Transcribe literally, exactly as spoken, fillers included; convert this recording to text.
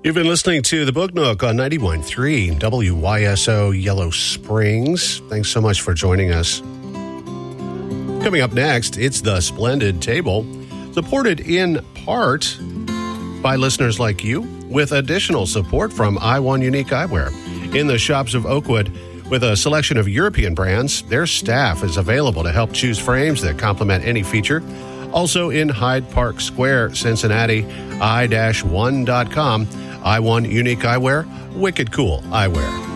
You've been listening to The Book Nook on ninety-one point three W Y S O Yellow Springs. Thanks so much for joining us. Coming up next, it's The Splendid Table, supported in part by listeners like you, with additional support from I one Unique Eyewear. In the shops of Oakwood, with a selection of European brands, their staff is available to help choose frames that complement any feature. Also in Hyde Park Square, Cincinnati, i one dot com. I one Unique Eyewear, wicked cool eyewear.